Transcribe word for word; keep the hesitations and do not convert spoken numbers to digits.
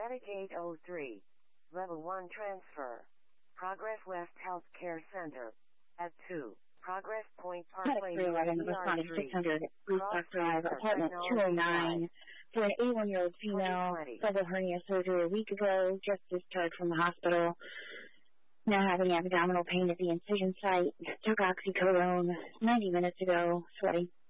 Medic eight oh three. Level one transfer. Progress West Health Care Center. At two. Progress Point Parkway three eleven responded six hundred Restock Drive, apartment two oh nine, for an eighty-one-year-old female, double hernia surgery a week ago, just discharged from the hospital. Now having abdominal pain at the incision site, took oxycodone ninety minutes ago, sweaty.